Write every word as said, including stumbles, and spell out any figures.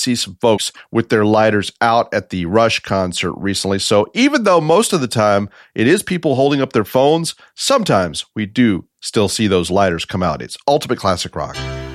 see some folks with their lighters out at the Rush concert recently. So even though most of the time it is people holding up their phones, sometimes we do still see those lighters come out. It's Ultimate Classic Rock.